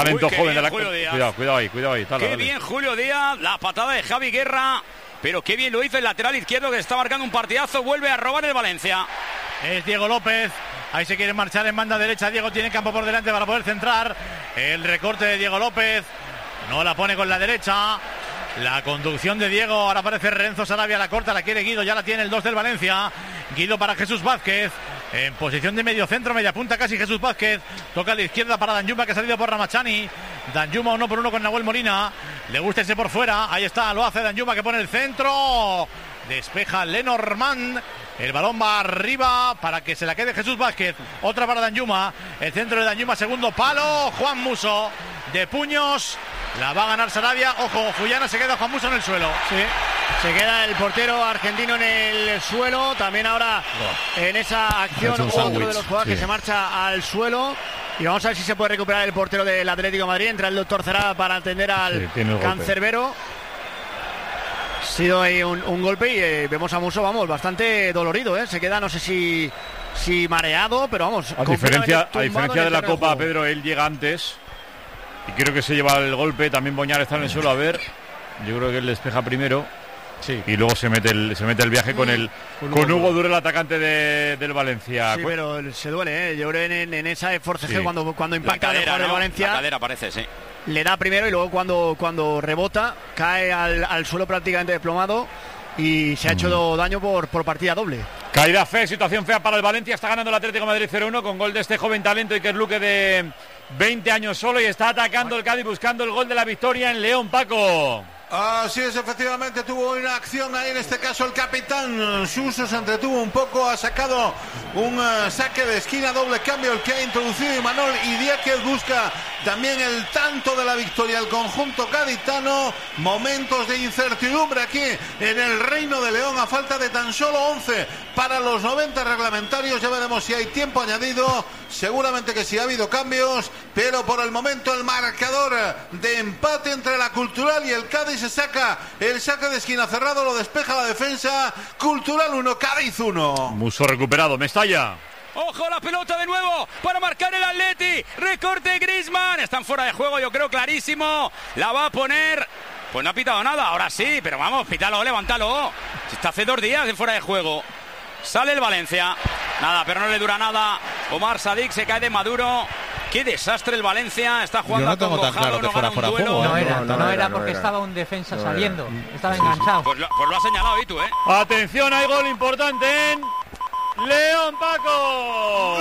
talento joven de la... Julio Díaz. Cuidado ahí. Qué bien Julio Díaz, la patada de Javi Guerra, pero qué bien lo hizo el lateral izquierdo que está marcando un partidazo, vuelve a robar el Valencia. Es Diego López, ahí se quiere marchar en banda derecha, Diego tiene campo por delante para poder centrar, el recorte de Diego López, no la pone con la derecha, la conducción de Diego, ahora aparece Renzo Sarabia, la corta, la quiere Guido, ya la tiene el 2 del Valencia, Guido para Jesús Vázquez, en posición de medio centro, media punta casi Jesús Vázquez, toca a la izquierda para Danjuma que ha salido por Ramachani, Danjuma 1 por 1 con Nahuel Molina, le gusta ese por fuera, ahí está, lo hace Danjuma que pone el centro, despeja Lenormand, el balón va arriba para que se la quede Jesús Vázquez, otra para Danjuma, el centro de Danjuma, segundo palo, Juan Musso, de puños, la va a ganar Sarabia, ojo, Fullana, se queda Juan Musso en el suelo. Sí. Se queda el portero argentino en el suelo. También ahora en esa acción otro de los jugadores que se marcha al suelo. Y vamos a ver si se puede recuperar el portero del Atlético de Madrid. Entra el doctor Zara para atender al cancerbero. Ha sido ahí un golpe y vemos a Musso, vamos, bastante dolorido, Se queda, no sé si mareado, pero vamos. A diferencia de la Copa, Pedro, él llega antes y creo que se lleva el golpe. También Boñar está en el suelo, a ver. Yo creo que él despeja primero. Sí. Y luego se mete el viaje con Hugo Duro, el atacante del Valencia. Sí, pero se duele, Yo creo en esa forcejeo cuando impacta el jugador del Valencia. La cadera parece, sí. Le da primero y luego cuando rebota cae al suelo prácticamente desplomado y se ha hecho daño por partida doble. Caída fea, situación fea para el Valencia. Está ganando el Atlético de Madrid 0-1 con gol de este joven talento Iker Luque de 20 años solo y está atacando el Cádiz buscando el gol de la victoria en León, Paco. Así es, efectivamente tuvo una acción ahí, en este caso el capitán Suso se entretuvo un poco, ha sacado un saque de esquina, doble cambio el que ha introducido Imanol y Diáquez busca también el tanto de la victoria, el conjunto gaditano, momentos de incertidumbre aquí en el Reino de León a falta de tan solo 11 para los 90 reglamentarios, ya veremos si hay tiempo añadido, seguramente que sí ha habido cambios, pero por el momento el marcador de empate entre la Cultural y el Cádiz. Se saca el saque de esquina cerrado, lo despeja la defensa. Cultural 1, Cádiz 1. Musso recuperado, Mestalla. Ojo la pelota de nuevo para marcar el Atleti. Recorte Griezmann. Están fuera de juego, yo creo clarísimo. La va a poner. Pues no ha pitado nada, ahora sí, pero vamos, pítalo, levántalo. Está hace 2 días de fuera de juego. Sale el Valencia. Nada, pero no le dura nada. Omar Sadik se cae de Maduro. Qué desastre el Valencia, está jugando a congojado, no gana un duelo. No era porque estaba un defensa saliendo, estaba enganchado. Pues lo ha señalado y tú, Atención, hay gol importante en León, Paco.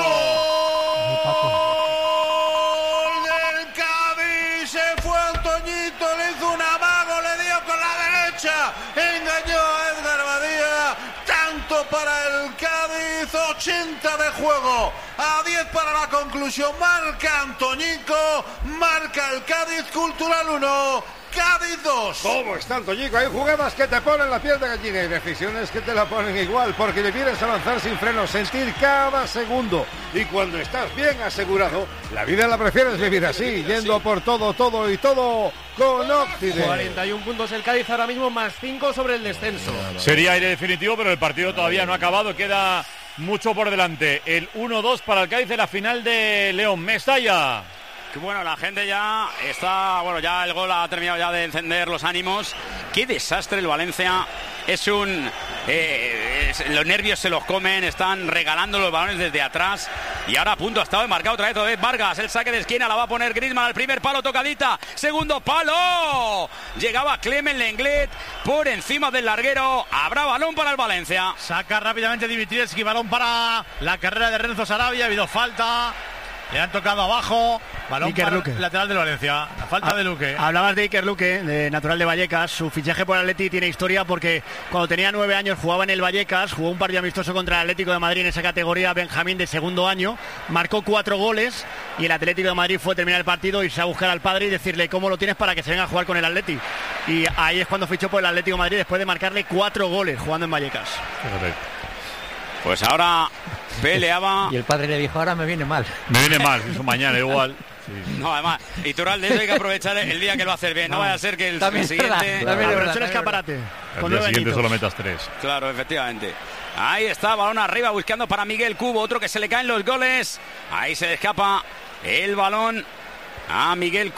¡Gol del Cádiz! Se fue Antoñito, le hizo un amago, le dio con la derecha, engañó a Edgar Badía. Tanto para el Cádiz, 80 de juego, a 10 para la conclusión, marca Antoñico, marca el Cádiz, Cultural 1, Cádiz 2. ¿Cómo está Antoñico? Hay jugadas que te ponen la piel de gallina y decisiones que te la ponen igual, porque debieras avanzar sin frenos, sentir cada segundo, y cuando estás bien asegurado, la vida la prefieres vivir así, yendo por todo con Occident. 41 puntos el Cádiz ahora mismo, más 5 sobre el descenso. Sería aire definitivo, pero el partido todavía no ha acabado, queda mucho por delante. El 1-2 para el Cádiz de la final de León. Mestalla. Bueno, la gente ya está, ya el gol ha terminado ya de encender los ánimos. Qué desastre el Valencia. Los nervios se los comen, están regalando los balones desde atrás. Y ahora a punto ha estado de marcar otra vez Vargas. El saque de esquina la va a poner Griezmann al primer palo, tocadita. Segundo palo. Llegaba Clement Lenglet por encima del larguero. Habrá balón para el Valencia. Saca rápidamente Dimitrievski, balón para la carrera de Renzo Sarabia. Ha habido falta. Le han tocado abajo. Balón para el lateral del Valencia. La falta de Luque. Hablabas de Iker Luque, de natural de Vallecas. Su fichaje por Atleti tiene historia porque cuando tenía 9 años jugaba en el Vallecas. Jugó un partido amistoso contra el Atlético de Madrid en esa categoría Benjamín de segundo año. Marcó 4 goles y el Atlético de Madrid fue a terminar el partido, irse a buscar al padre y decirle cómo lo tienes para que se venga a jugar con el Atleti. Y ahí es cuando fichó por el Atlético de Madrid después de marcarle 4 goles jugando en Vallecas. Pues ahora peleaba. Y el padre le dijo, ahora me viene mal. Me viene mal, eso mañana igual. Sí. No, además, Iturralde, eso hay que aprovechar el día que lo va a hacer bien. No vaya a ser que el siguiente... Aprovecha el escaparate. El día siguiente solo metas 3. Claro, efectivamente. Ahí está, balón arriba buscando para Miguel Cubo, otro que se le caen los goles. Ahí se le escapa el balón a Miguel